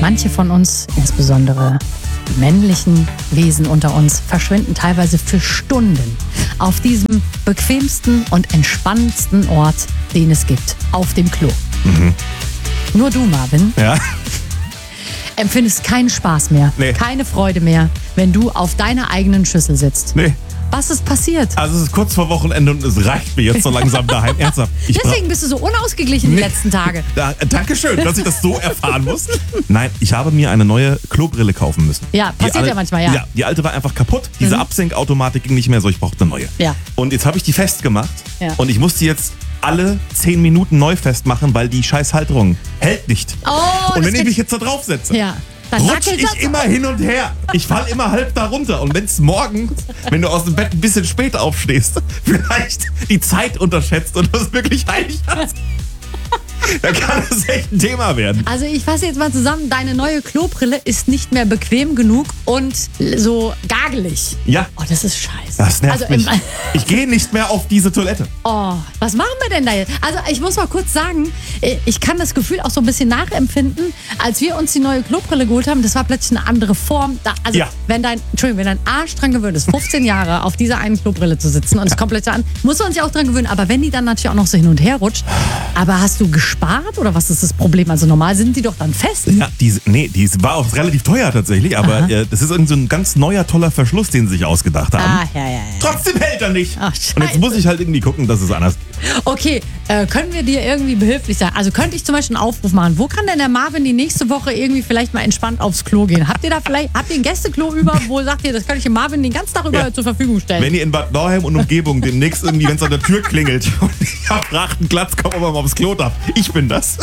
Manche von uns, insbesondere die männlichen Wesen unter uns, verschwinden teilweise für Stunden auf diesem bequemsten und entspannendsten Ort, den es gibt, auf dem Klo. Nur du, Marvin, empfindest keinen Spaß mehr, keine Freude mehr, wenn du auf deiner eigenen Schüssel sitzt. Nee. Was ist passiert? Also es ist kurz vor Wochenende und es reicht mir jetzt so langsam daheim. Ernsthaft. Deswegen bist du so unausgeglichen die letzten Tage. Dankeschön, dass ich das so erfahren muss. Nein, ich habe mir eine neue Klobrille kaufen müssen. Ja, passiert ja manchmal, ja. Ja, die alte war einfach kaputt. Diese Absenkautomatik ging nicht mehr so, ich brauchte eine neue. Ja. Und jetzt habe ich die festgemacht Ja. und ich muss die jetzt alle 10 Minuten neu festmachen, weil die scheiß Halterung hält nicht. Oh, und wenn ich mich jetzt da drauf setze, ja. Dann rutsche wackelt ich das. immer hin und her. Ich falle immer halb da runter. Und wenn es morgens, wenn du aus dem Bett ein bisschen spät aufstehst, vielleicht die Zeit unterschätzt und das wirklich heilig hast, dann kann das echt ein Thema werden. Also ich fasse jetzt mal zusammen, deine neue Klobrille ist nicht mehr bequem genug und so gagelig. Ja. Oh, das ist scheiße. Das nervt also mich. Ich gehe nicht mehr auf diese Toilette. Oh, was machen wir denn da jetzt? Also ich muss mal kurz sagen, ich kann das Gefühl auch so ein bisschen nachempfinden, als wir uns die neue Klobrille geholt haben, das war plötzlich eine andere Form. Wenn dein Arsch dran gewöhnt ist, 15 Jahre auf dieser einen Klobrille zu sitzen und es kommt plötzlich an, muss man sich auch dran gewöhnen. Aber wenn die dann natürlich auch noch so hin und her rutscht, aber hast du gespart oder was ist das Problem? Also normal sind die doch dann fest. Ja, die war auch relativ teuer tatsächlich, aber das ist irgend so ein ganz neuer, toller Verschluss, den sie sich ausgedacht haben. Ja. Trotzdem hält er nicht. Ach, scheiße. Und jetzt muss ich halt irgendwie gucken, dass es anders geht. Okay, können wir dir irgendwie behilflich sein? Also könnte ich zum Beispiel einen Aufruf machen. Wo kann denn der Marvin die nächste Woche irgendwie vielleicht mal entspannt aufs Klo gehen? Habt ihr ein Gästeklo über, wo sagt ihr, das kann ich dem Marvin den ganzen Tag über zur Verfügung stellen? Wenn ihr in Bad Nauheim und Umgebung demnächst irgendwie, wenn es an der Tür klingelt und ich hab Platz, kommt aber mal aufs Klo darf. Ich bin das.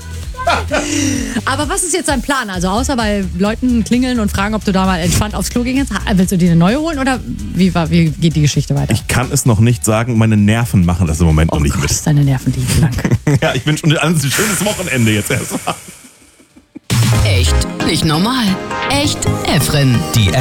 Aber was ist jetzt dein Plan? Also außer bei Leuten klingeln und fragen, ob du da mal entspannt aufs Klo gehen kannst, willst du dir eine neue holen oder wie geht die Geschichte weiter? Ich kann es noch nicht sagen, meine Nerven machen das im Moment noch nicht Gott, mit. ist deine Nerven liegen lang. Ja, ich wünsche uns ein schönes Wochenende jetzt erstmal. Echt nicht normal. Echt Efren. Die